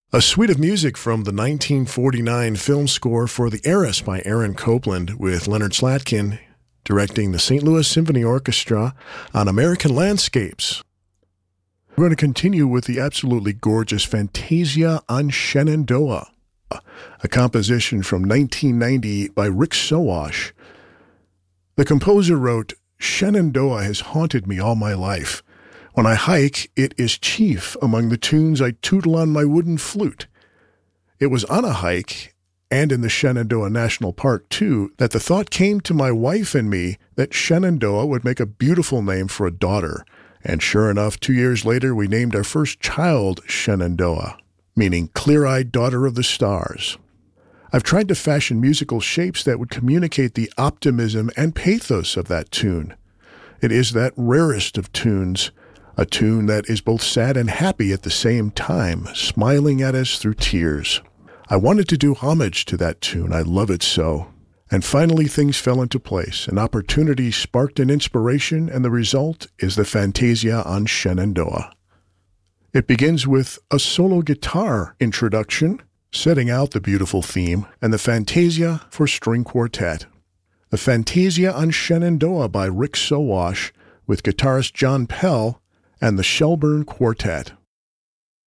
A suite of music from the 1949 film score for The Heiress by Aaron Copland, with Leonard Slatkin directing the St. Louis Symphony Orchestra on American Landscapes. We're going to continue with the absolutely gorgeous Fantasia on Shenandoah, a composition from 1990 by Rick Sowash. The composer wrote, "Shenandoah has haunted me all my life. When I hike, it is chief among the tunes I tootle on my wooden flute." It was on a hike, and in the Shenandoah National Park too, that the thought came to my wife and me that Shenandoah would make a beautiful name for a daughter. And sure enough, 2 years later, we named our first child Shenandoah, meaning clear-eyed daughter of the stars. I've tried to fashion musical shapes that would communicate the optimism and pathos of that tune. It is that rarest of tunes, a tune that is both sad and happy at the same time, smiling at us through tears. I wanted to do homage to that tune. I love it so. And finally, things fell into place. An opportunity sparked an inspiration, and the result is the Fantasia on Shenandoah. It begins with a solo guitar introduction, setting out the beautiful theme, and the Fantasia for string quartet. The Fantasia on Shenandoah by Rick Sowash, with guitarist John Pell and the Shelburne Quartet.